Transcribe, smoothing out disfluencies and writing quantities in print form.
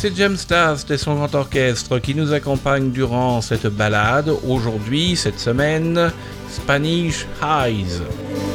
C'est James Last et son grand orchestre qui nous accompagne durant cette balade. Aujourd'hui, cette semaine, Spanish Eyes.